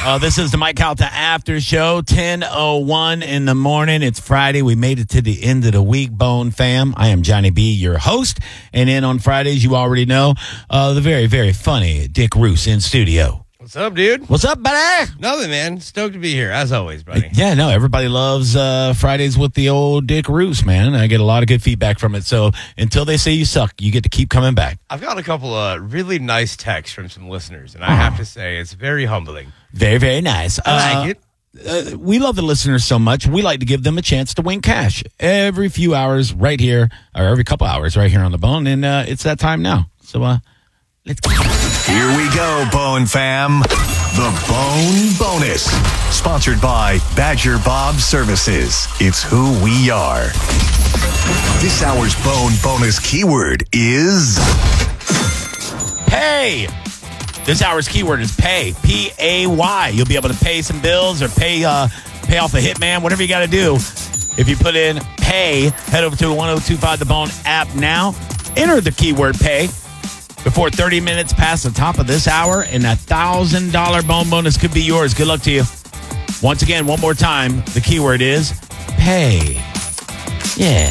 This is the Mike Calta After Show, 10:01 in the morning. It's Friday. We made it to the end of the week, Bone Fam. I am Johnny B, your host. And then on Fridays, you already know, the very, very funny Dick Roos in studio. What's up, dude? What's up, buddy? Nothing, man. Stoked to be here, as always, buddy. Yeah, no, everybody loves Fridays with the old Dick Roos, man. I get a lot of good feedback from it. So until they say you suck, you get to keep coming back. I've got a couple of really nice texts from some listeners, and I have to say it's very humbling. Very, very nice. I like it. We love the listeners so much, we like to give them a chance to win cash every few hours right here, or every couple hours right here on the Bone, and it's that time now. So let's go. Here we go, Bone Fam. The Bone Bonus. Sponsored by Badger Bob Services. It's who we are. This hour's Bone Bonus keyword is... pay. This hour's keyword is pay. P-A-Y. You'll be able to pay some bills or pay off a hitman, whatever you got to do. If you put in pay, head over to 1025 The Bone app now. Enter the keyword pay before 30 minutes past the top of this hour, and a $1,000 Bone Bonus could be yours. Good luck to you. Once again, one more time, the keyword is pay. Yeah.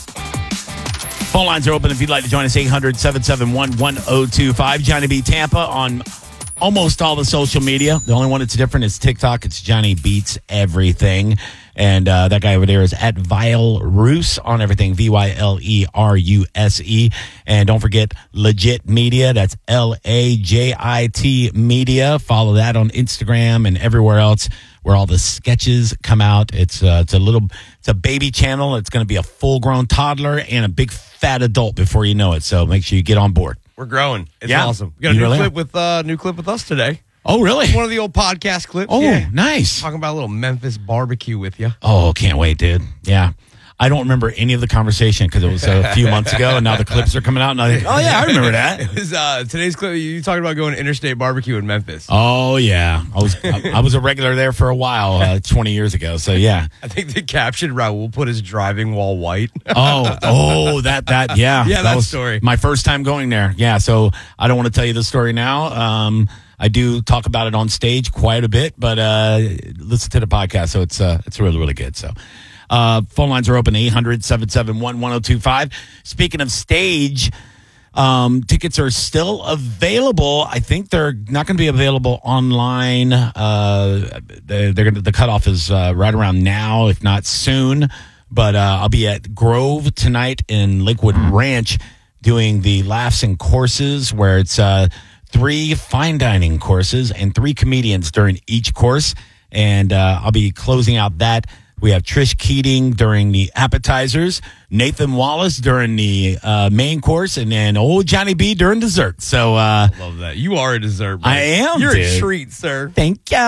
Phone lines are open if you'd like to join us, 800-771-1025. Johnny B. Tampa on almost all the social media. The only one that's different is TikTok. It's Johnny Beats Everything. And that guy over there is at Vile Roos on everything, VYLERUSE. And don't forget Legit Media. That's LAJIT Media. Follow that on Instagram and everywhere else where all the sketches come out. It's a baby channel. It's going to be a full-grown toddler and a big fat adult before you know it. So make sure you get on board. We're growing. It's Yeah. awesome. We got a new clip with us today. Oh, really? One of the old podcast clips. Oh, yeah. nice. Talking about a little Memphis barbecue with you. Oh, can't wait, dude. Yeah. I don't remember any of the conversation because it was a few months ago, and now the clips are coming out, and I think, oh, yeah, I remember that. It was today's clip. You talking about going to Interstate Barbecue in Memphis. Oh, yeah. I was a regular there for a while 20 years ago, so yeah. I think the caption, Raul put his driving while white. That, yeah. Yeah, that was story. My first time going there. Yeah, so I don't want to tell you the story now. I do talk about it on stage quite a bit, but listen to the podcast, so it's really, really good. So phone lines are open, 800-771-1025. Speaking of stage, tickets are still available. I think they're not going to be available online. The cutoff is right around now, if not soon. But I'll be at Grove tonight in Lakewood Ranch doing the Laughs and Courses, where it's 3 fine dining courses and 3 comedians during each course. And I'll be closing out that. We have Trish Keating during the appetizers, Nathan Wallace during the main course, and then old Johnny B during dessert. So Love that. You are a dessert, bro. I am. You're dude. a treat, sir. Thank you.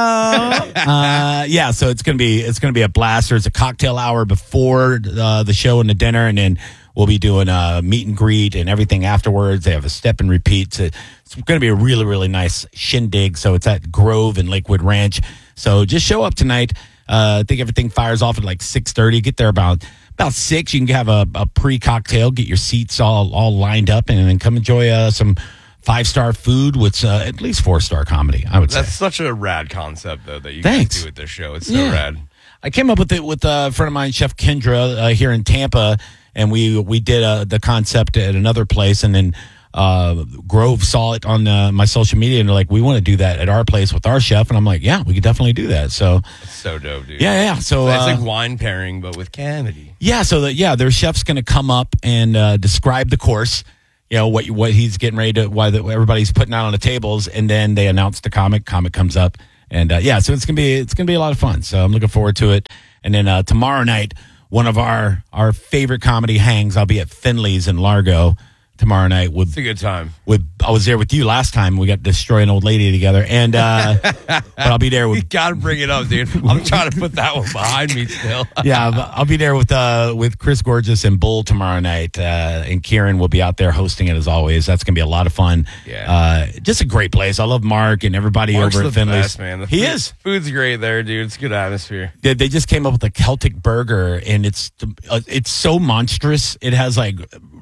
Yeah, so it's gonna be a blast. There's a cocktail hour before the show and the dinner, and then we'll be doing a meet and greet and everything afterwards. They have a step and repeat. So it's going to be a really, really nice shindig. So it's at Grove and Lakewood Ranch. So just show up tonight. I think everything fires off at like 6:30. Get there about 6. You can have a pre-cocktail, get your seats all lined up, and then come enjoy some 5-star food with at least 4-star comedy, I would say. That's such a rad concept, though, that you Thanks. guys do with this show. It's so rad. I came up with it with a friend of mine, Chef Kendra, here in Tampa, and we did the concept at another place, and then Grove saw it on my social media, and they're like, we want to do that at our place with our chef. And I'm like, yeah, we could definitely do that. So That's so dope, dude. yeah. So it's like wine pairing, but with comedy. yeah, so their chef's going to come up and describe the course, you know, what he's getting ready to, everybody's putting out on the tables, and then they announce the comic comes up, and so it's gonna be a lot of fun. So I'm looking forward to it. And then tomorrow night, one of our favorite comedy hangs. I'll be at Finley's in Largo tomorrow night. It's a good time. I was there with you last time. We got Destroy an Old Lady together, and but I'll be there You with. got to bring it up, dude. I'm trying to put that one behind me still. Yeah, I'll be there with Chris Gorgeous and Bull tomorrow night, and Kieran will be out there hosting it as always. That's gonna be a lot of fun. Yeah, just a great place. I love Mark and everybody Mark's over at the Finley's. best, man. He is. Food's great there, dude. It's a good atmosphere. They just came up with a Celtic burger, and it's so monstrous. It has like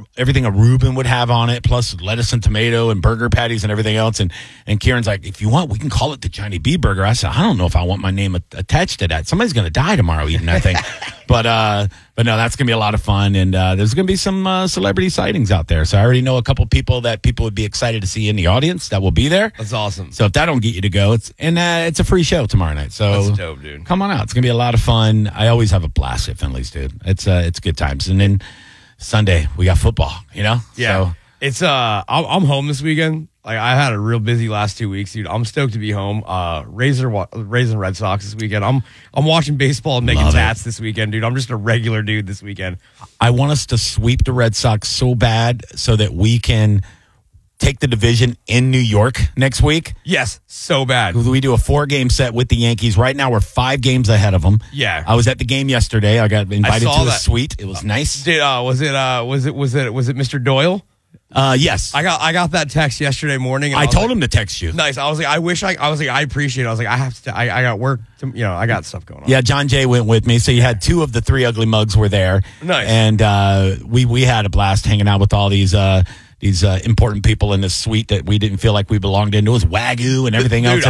everything a Reuben would have on it, plus lettuce and tomato and burger patties and everything else. And Kieran's like, if you want, we can call it the Johnny B Burger. I said, I don't know if I want my name attached to that. Somebody's going to die tomorrow eating that thing. But no, that's going to be a lot of fun. And there's going to be some celebrity sightings out there. So I already know a couple people that people would be excited to see in the audience that will be there. That's awesome. So if that don't get you to go, it's a free show tomorrow night. So that's dope, dude. Come on out. It's going to be a lot of fun. I always have a blast at Finley's, dude. It's good times. And then Sunday we got football, Yeah. So it's I'm home this weekend. Like, I had a real busy last 2 weeks, dude. I'm stoked to be home. Raising Red Sox this weekend. I'm watching baseball and making tats this weekend, dude. I'm just a regular dude this weekend. I want us to sweep the Red Sox so bad so that we can take the division in New York next week. Yes, so bad. We do a 4-game set with the Yankees. Right now, we're 5 games ahead of them. Yeah. I was at the game yesterday. I got invited to a suite. It was nice. Was it Mr. Doyle? Yes. I got that text yesterday morning. And I told him to text you. Nice. I was like, I appreciate it. I was like, I got work. I got stuff going on. Yeah, John Jay went with me. So you had 2 of the 3 ugly mugs were there. Nice. And we had a blast hanging out with all these important people in this suite that we didn't feel like we belonged in. It was Wagyu and everything else.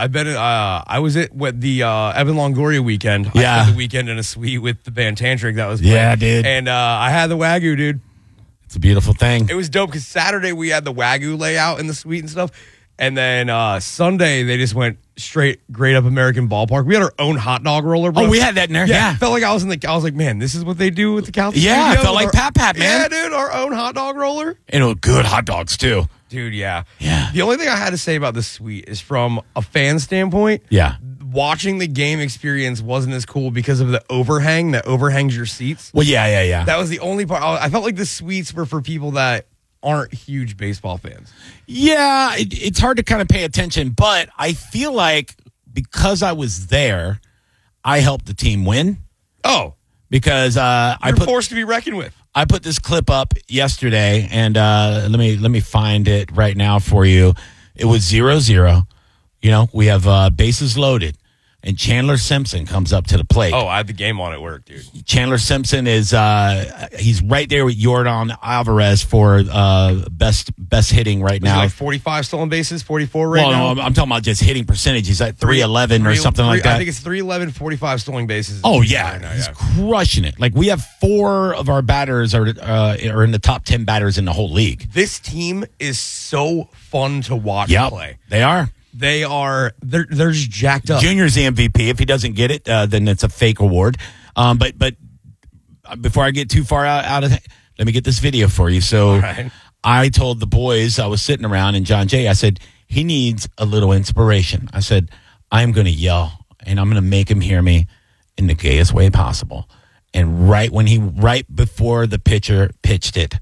I was at the Evan Longoria weekend. Yeah. I spent the weekend in a suite with the band Tantric that was playing. Yeah, dude. And I had the Wagyu, dude. It's a beautiful thing. It was dope because Saturday we had the Wagyu layout in the suite and stuff. And then Sunday they just went straight Great Up American Ballpark. We had our own hot dog roller, bro. Oh, we had that in there. Yeah. I felt like I was like, man, this is what they do with the couch. Yeah, I felt like Pat, man. Yeah, dude, our own hot dog roller. And it was good hot dogs, too. Dude, yeah. Yeah. The only thing I had to say about the suite is from a fan standpoint. Yeah. Watching the game experience wasn't as cool because of the overhang that overhangs your seats. Well, yeah. That was the only part. I felt like the suites were for people that aren't huge baseball fans. Yeah, it's hard to kind of pay attention, but I feel like because I was there, I helped the team win. Oh. Because You're forced to be reckoned with. I put this clip up yesterday, and let me find it right now for you. It was 0-0. We have bases loaded. And Chandler Simpson comes up to the plate. Oh, I had the game on at work, dude. Chandler Simpson is he's right there with Yordan Alvarez for best hitting right now. Like 45 stolen bases, 44 right now. No, I'm talking about just hitting percentage. He's at 311 or something like that. I think it's 311, 45 stolen bases. Oh yeah, he's crushing it. Like, we have 4 of our batters are in the top 10 batters in the whole league. This team is so fun to watch play. They are. They're just jacked up. Junior's the MVP. If he doesn't get it, then it's a fake award. But before I get too far out of it, let me get this video for you. So right. I told the boys, I was sitting around, and John Jay, I said, he needs a little inspiration. I said, I'm going to yell, and I'm going to make him hear me in the gayest way possible. And right before the pitcher pitched it,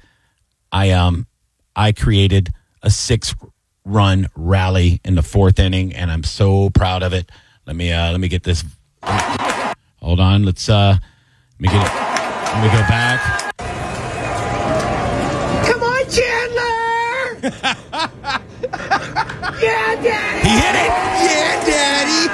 I created a 6-run rally in the 4th inning, and I'm so proud of it. Let me get this. Hold on. Let me get it. Let me go back. Come on, Chandler! Yeah, Daddy! He hit it! Yeah, Daddy!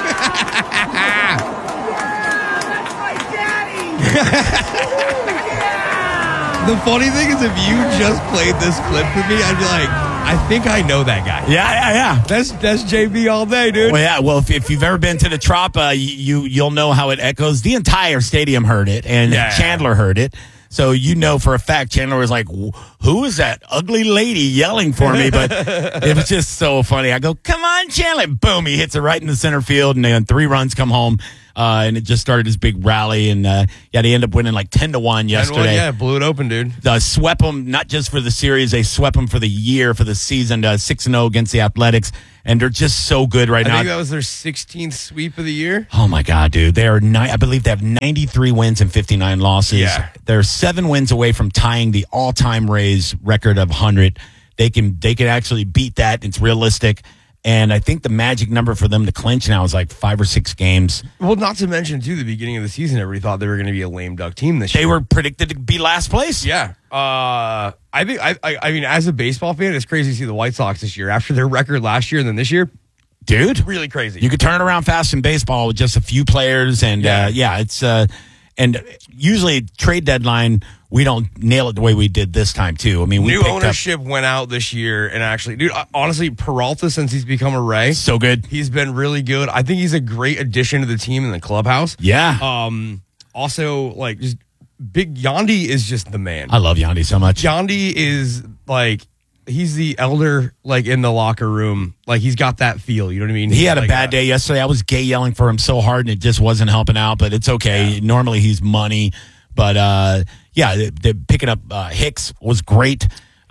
That's my daddy! The funny thing is, if you just played this clip for me, I'd be like, I think I know that guy. Yeah. That's JB all day, dude. Well, yeah. Well, if you've ever been to the Trop, you'll know how it echoes. The entire stadium heard it, and Chandler heard it. So for a fact, Chandler was like, who is that ugly lady yelling for me? But it was just so funny. I go, come on, Chandler. Boom, he hits it right in the center field, and then 3 runs come home. And it just started this big rally, and they ended up winning like 10-1 yesterday. Yeah, blew it open, dude. Swept them, not just for the series, they swept them for the year, for the season, 6-0 against the Athletics, and they're just so good right now. I think that was their 16th sweep of the year. Oh my God, dude! They are I believe they have 93 wins and 59 losses. Yeah, they're 7 wins away from tying the all-time Rays record of 100. They can actually beat that. It's realistic. And I think the magic number for them to clinch now is like 5 or 6 games. Well, not to mention, too, the beginning of the season, everybody thought they were going to be a lame duck team this year. They were predicted to be last place. Yeah. I mean, as a baseball fan, it's crazy to see the White Sox this year after their record last year and then this year. Dude. Really crazy. You could turn around fast in baseball with just a few players. And, it's And usually trade deadline, we don't nail it the way we did this time too. I mean, we New picked up ownership went out this year, and actually, dude, honestly, Peralta, since he's become a Ray, so good. he's been really good. I think he's a great addition to the team in the clubhouse. Yeah. Also, like, just Big Yandy is just the man. I love Yandy so much. Yandy is like, he's the elder, like, in the locker room. Like, he's got that feel. You know what I mean? He had a like, bad day yesterday. I was gay yelling for him so hard, and it just wasn't helping out. But it's okay. Yeah. Normally he's money, but yeah, they're picking up Hicks was great.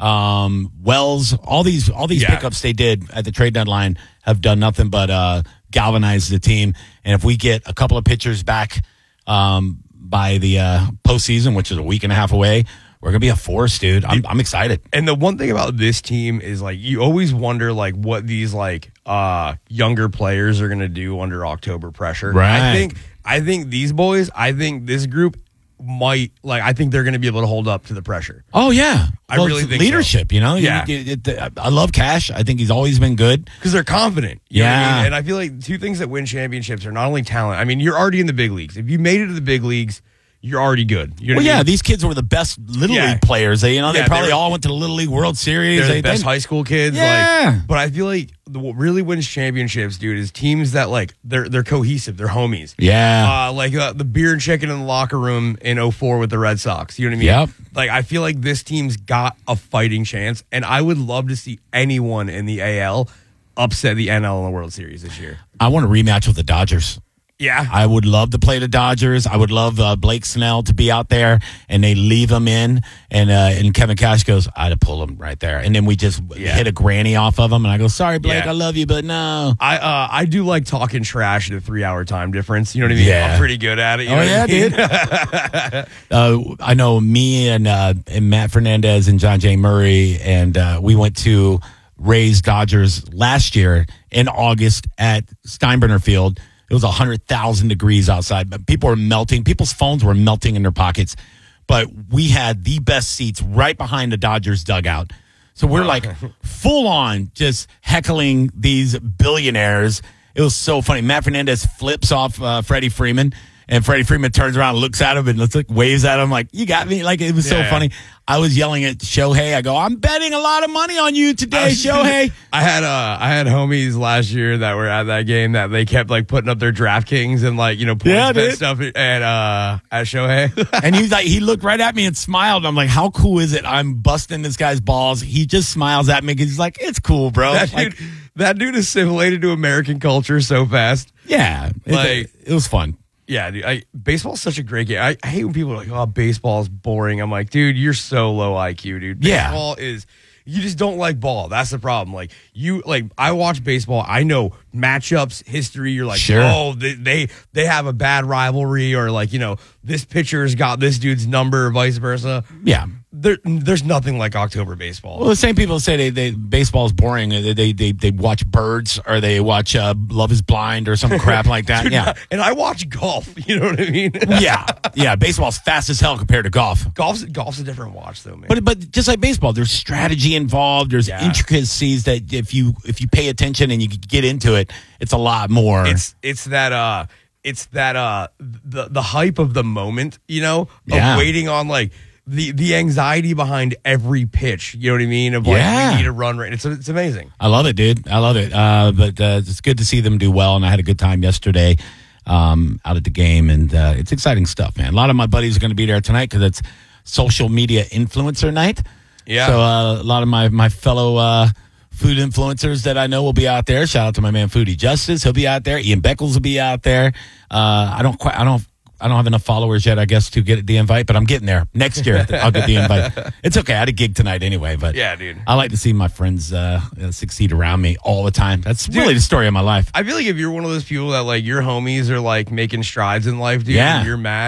Wells, all these pickups they did at the trade deadline have done nothing but galvanize the team. And if we get a couple of pitchers back by the postseason, which is a week and a half away, we're gonna be a force, dude. I'm excited. And the one thing about this team is, like, you always wonder, like, what these, like, younger players are gonna do under October pressure. Right. I think these boys, I think this group might, like, I think they're gonna be able to hold up to the pressure. Oh yeah, I really it's think leadership. so. You know, Yeah. I love Cash. I think he's always been good. Because they're confident. You know what I Yeah. mean? And I feel like two things that win championships are not only talent. I mean, you're already in the big leagues. If you made it to the big leagues, you're already good. You know Well, what I yeah, mean? these kids were the best Little Yeah. League players. They Yeah, probably they were- all went to the Little League World Series. They're the best they- high school kids. Yeah. Like, but I feel like what really wins championships, dude, is teams that, like, they're cohesive. They're homies. Yeah. Like the beer and chicken in the locker room in 04 with the Red Sox. You know what I mean? Yep. Like, I feel like this team's got a fighting chance, and I would love to see anyone in the AL upset the NL in the World Series this year. I want a rematch with the Dodgers. Yeah. I would love to play the Dodgers. I would love Blake Snell to be out there, and they leave him in, and Kevin Cash goes, I'd pull him right there, and then we just hit a granny off of him, and I go, sorry, Blake, Yeah. I love you, but no. I do like talking trash at a 3-hour time difference. You know what I mean? Yeah. I'm pretty good at it. You know Oh what yeah, I mean? dude. I know me and Matt Fernandez and John J. Murray, and we went to Rays Dodgers last year in August at Steinbrenner Field. It was 100,000 degrees outside, but people were melting. People's phones were melting in their pockets. But we had the best seats right behind the Dodgers dugout. So we're like full on just heckling these billionaires. It was so funny. Matt Fernandez flips off Freddie Freeman, and Freddie Freeman turns around and looks at him and waves at him like, you got me. Like, it was so Yeah. funny. I was yelling at Shohei. I go, I'm betting a lot of money on you today, Shohei. I had homies last year that were at that game that they kept, like, putting up their DraftKings and, like, you know, points Yeah, bet dude. stuff at Shohei. And he looked right at me and smiled. I'm like, how cool is it? I'm busting this guy's balls. He just smiles at me because he's like, it's cool, bro. That dude assimilated to American culture so fast. Yeah, it was fun. Yeah, dude, baseball's such a great game. I hate when people are like, oh, baseball's boring. I'm like, dude, you're so low IQ, dude. Yeah. Baseball you just don't like ball. That's the problem. I watch baseball. I know matchups, history. You're like, Sure. oh, they have a bad rivalry, or, like, you know, this pitcher's got this dude's number, or vice versa. Yeah. There's nothing like October baseball. Well, the same people say they baseball is boring. They watch Birds, or they watch Love Is Blind or some crap like that. Dude, Yeah. and I watch golf. You know what I mean? Yeah. Baseball's fast as hell compared to golf. Golf's a different watch, though, man. But just like baseball, there's strategy involved. There's intricacies that if you pay attention and you get into it, it's a lot more. It's that the hype of the moment, you know, of Yeah. waiting on, like, the anxiety behind every pitch. You know what I mean? Of, like, Yeah. we need a run right. It's amazing. I love it, dude. I love it. But it's good to see them do well, and I had a good time yesterday out at the game, and it's exciting stuff, man. A lot of my buddies are going to be there tonight because it's social media influencer night. Yeah. So a lot of my fellow food influencers that I know will be out there. Shout out to my man Foodie Justice. He'll be out there. Ian Beckles will be out there. I don't have enough followers yet, I guess, to get the invite, but I'm getting there. Next year, I'll get the invite. It's okay. I had a gig tonight anyway, but Yeah, dude. I like to see my friends succeed around me all the time. That's really the story of my life. I feel like if you're one of those people that, like, your homies are, like, making strides in life, dude, Yeah. and you're mad.